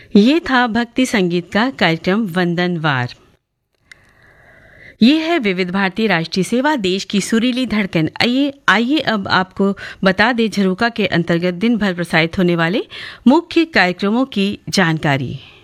ये था भक्ति संगीत का कार्यक्रम वंदनवार। ये है विविध भारती राष्ट्रीय सेवा, देश की सुरीली धड़कन। आइए अब आपको बता दें झरोका के अंतर्गत दिन भर प्रसारित होने वाले मुख्य कार्यक्रमों की जानकारी।